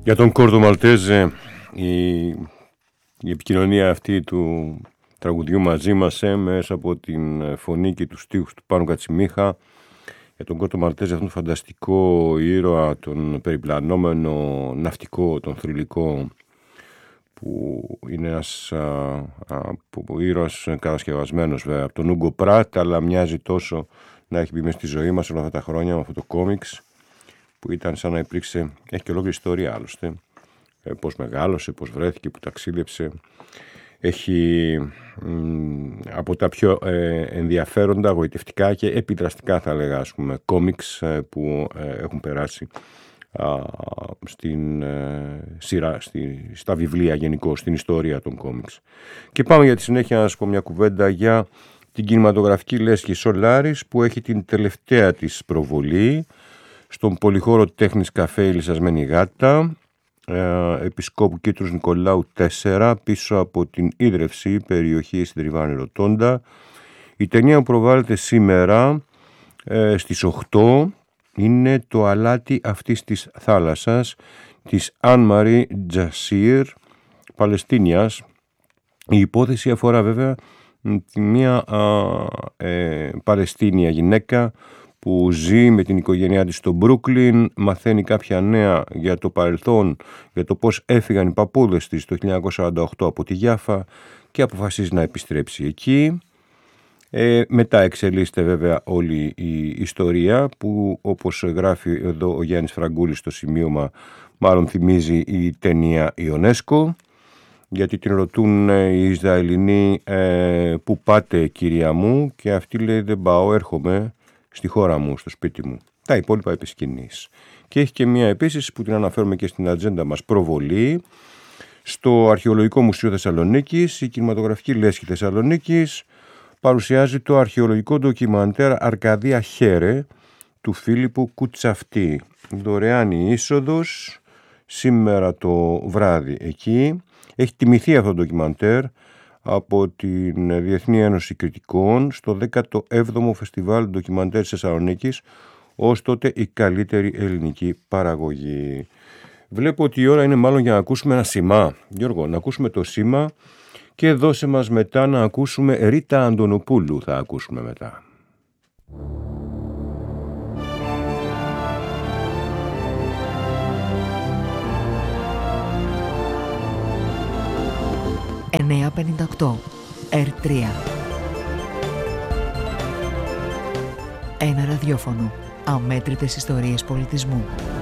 Για τον Κόρτο Μαλτέζε η επικοινωνία αυτή του τραγουδιού μαζί μας μέσα από την φωνή και τους στίχους του Πάνου Κατσιμίχα. Για τον Κόρτο Μαλτέζε, αυτόν τον φανταστικό ήρωα, τον περιπλανόμενο ναυτικό, τον θρυλικό, που είναι ένας ήρωας κατασκευασμένος βέβαια από τον Ούγκο Πράτ, αλλά μοιάζει τόσο να έχει μπει μέσα στη ζωή μας όλα αυτά τα χρόνια με αυτό το κόμιξ που ήταν σαν να υπήρξε, έχει και ολόκληρη ιστορία άλλωστε, πώς μεγάλωσε, πώς βρέθηκε, που ταξίδεψε. Έχει από τα πιο ενδιαφέροντα, γοητευτικά και επιδραστικά θα λέγα, ας πούμε, κόμιξ που έχουν περάσει στην σειρά, στα βιβλία γενικώς, στην ιστορία των κόμιξ. Και πάμε για τη συνέχεια να σας πω μια κουβέντα για την κινηματογραφική λέσχη Σολάρης, που έχει την τελευταία της προβολή στον πολυχώρο Τέχνης Καφέ η Λυσασμένη Γάτα, Επισκόπου Κήτρους Νικολάου 4, πίσω από την ίδρυυση περιοχή στην Τριβάνη Ρωτώντα. Η ταινία που προβάλλεται σήμερα στις 8 είναι το αλάτι αυτής της θάλασσας της Αν Μαρί Τζασίρ, Παλαιστίνιας. Η υπόθεση αφορά βέβαια μια Παλαιστίνια γυναίκα που ζει με την οικογένειά της στο Μπρούκλιν, μαθαίνει κάποια νέα για το παρελθόν, για το πώς έφυγαν οι παππούδες της το 1948 από τη Γιάφα και αποφασίζει να επιστρέψει εκεί. Μετά εξελίσσεται βέβαια όλη η ιστορία που, όπως γράφει εδώ ο Γιάννης Φραγκούλης στο σημείωμα, μάλλον θυμίζει η ταινία Ιονέσκο, γιατί την ρωτούν οι Ισραηλινοί «Πού πάτε κυρία μου?» και αυτή λέει «Δεν πάω, έρχομαι στη χώρα μου, στο σπίτι μου». Τα υπόλοιπα επί σκηνής. Και έχει και μία επίσης που την αναφέρουμε και στην ατζέντα μας προβολή στο Αρχαιολογικό Μουσείο Θεσσαλονίκης. Η κινηματογραφική λέσχη Θεσσαλονίκης παρουσιάζει το αρχαιολογικό ντοκιμαντέρ Αρκαδία Χέρε του Φίλιππου Κουτσαυτή. Δωρεάν η είσοδος σήμερα το βράδυ εκεί. Έχει τιμηθεί αυτό το ντοκιμαντέρ από την Διεθνή Ένωση Κριτικών στο 17ο Φεστιβάλ Ντοκιμαντέρ της Θεσσαλονίκης, ως τότε η καλύτερη ελληνική παραγωγή. Βλέπω ότι η ώρα είναι μάλλον για να ακούσουμε ένα σήμα. Γιώργο, να ακούσουμε το σήμα και δώσε μας μετά να ακούσουμε Ρίτα Αντωνοπούλου, θα ακούσουμε μετά. 958 R3. Ένα ραδιόφωνο. Αμέτρητες ιστορίες πολιτισμού.